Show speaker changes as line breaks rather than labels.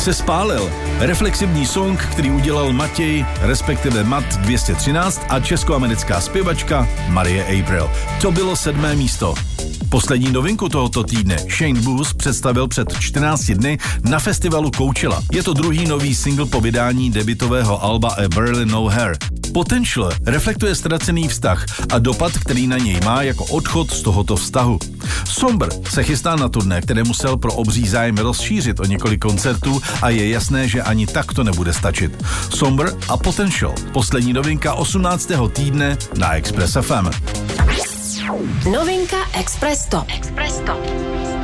se spálil. Reflexivní song, který udělal Matěj, respektive Mat 213 a českoamerická zpěvačka Marie April. To bylo 7. místo. Poslední novinku tohoto týdne Shane Booth představil před 14 dny na festivalu Coachella. Je to druhý nový single po vydání debutového alba A Barely No Hair. Potential reflektuje ztracený vztah a dopad, který na něj má jako odchod z tohoto vztahu. Somber se chystá na turné, které musel pro obří zájem rozšířit o několik koncertů a je jasné, že ani tak to nebude stačit. Somber a Potential. Poslední novinka 18. týdne na Express FM.
Novinka Express Top.